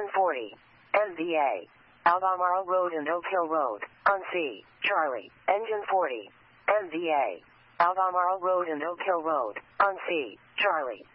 Engine 40. MVA. Albemarle Road and Oak Hill Road. On C. Charlie. Engine 40. MVA. Albemarle Road and Oak Hill Road. On C. Charlie.